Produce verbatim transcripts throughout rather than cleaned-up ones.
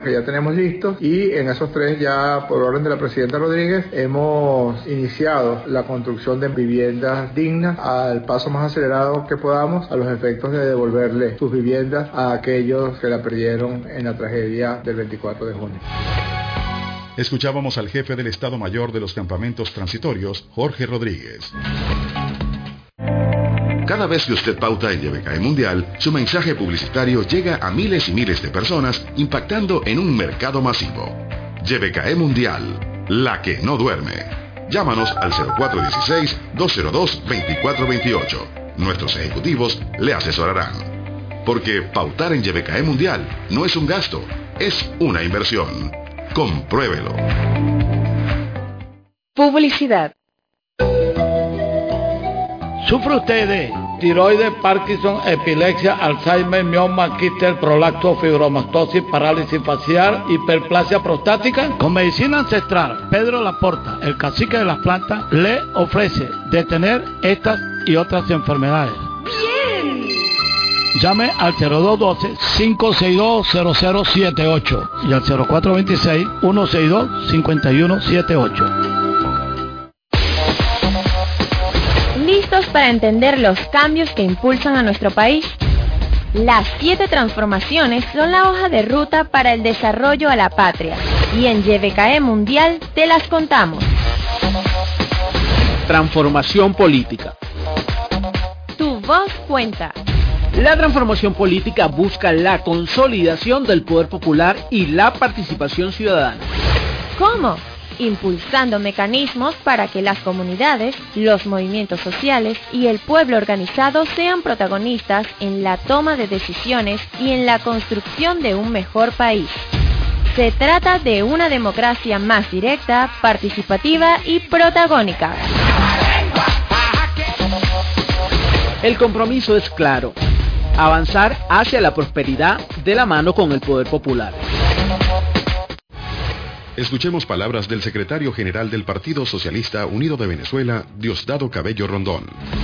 que ya tenemos listos, y en esos tres ya por orden de la presidenta Rodríguez hemos iniciado la construcción de viviendas dignas al paso más acelerado que podamos, a los efectos de devolverle sus viviendas a aquellos que la perdieron en la tragedia del veinticuatro de junio. Escuchábamos al jefe del Estado Mayor de los Campamentos Transitorios, Jorge Rodríguez. Cada vez que usted pauta en Y B K E Mundial, su mensaje publicitario llega a miles y miles de personas, impactando en un mercado masivo. Y B K E Mundial, la que no duerme. Llámanos al cero cuatro uno seis, dos cero dos, dos cuatro dos ocho. Nuestros ejecutivos le asesorarán. Porque pautar en Y B K E Mundial no es un gasto, es una inversión. Compruébelo. Publicidad. ¿Sufre usted de tiroides, Parkinson, epilepsia, Alzheimer, mioma, quistes, prolapso, fibromastosis, parálisis facial, hiperplasia prostática? Con medicina ancestral, Pedro Laporta, el cacique de las plantas, le ofrece detener estas y otras enfermedades. ¡Bien! Llame al cero dos uno dos, cinco seis dos, cero cero siete ocho y al cero cuatro dos seis, uno seis dos, cinco uno siete ocho. ¿Listos para entender los cambios que impulsan a nuestro país? Las siete transformaciones son la hoja de ruta para el desarrollo a la patria, y en Y B K E Mundial te las contamos. Transformación política. Tu voz cuenta. La transformación política busca la consolidación del poder popular y la participación ciudadana. ¿Cómo? Impulsando mecanismos para que las comunidades, los movimientos sociales y el pueblo organizado sean protagonistas en la toma de decisiones y en la construcción de un mejor país. Se trata de una democracia más directa, participativa y protagónica. El compromiso es claro: avanzar hacia la prosperidad de la mano con el poder popular. Escuchemos palabras del secretario general del Partido Socialista Unido de Venezuela, Diosdado Cabello Rondón.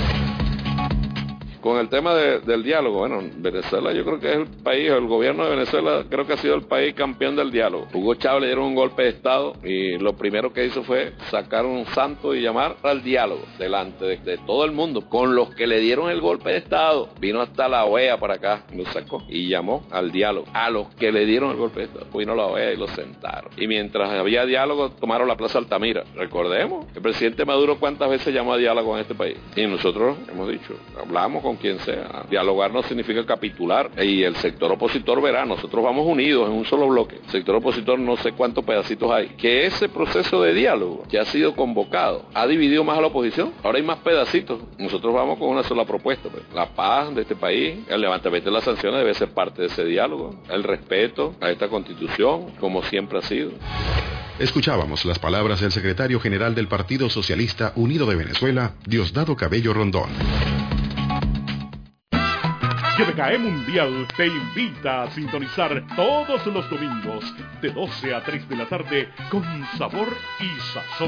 Con el tema de, del diálogo, bueno, Venezuela yo creo que es el país, el gobierno de Venezuela creo que ha sido el país campeón del diálogo. Hugo Chávez le dieron un golpe de Estado y lo primero que hizo fue sacar un santo y llamar al diálogo delante de, de todo el mundo. Con los que le dieron el golpe de Estado, vino hasta la O E A para acá, lo sacó y llamó al diálogo. A los que le dieron el golpe de Estado, vino la O E A y lo sentaron. Y mientras había diálogo, tomaron la Plaza Altamira. Recordemos, el presidente Maduro cuántas veces llamó a diálogo en este país. Y nosotros hemos dicho, hablamos con quien sea. Dialogar no significa capitular, y el sector opositor verá, nosotros vamos unidos en un solo bloque. El sector opositor no sé cuántos pedacitos hay. Que ese proceso de diálogo que ha sido convocado ha dividido más a la oposición. Ahora hay más pedacitos. Nosotros vamos con una sola propuesta, pues. La paz de este país, el levantamiento de las sanciones debe ser parte de ese diálogo, el respeto a esta constitución, como siempre ha sido. Escuchábamos las palabras del secretario general del Partido Socialista Unido de Venezuela, Diosdado Cabello Rondón. Y B K E Mundial te invita a sintonizar todos los domingos de doce a tres de la tarde con sabor y sazón.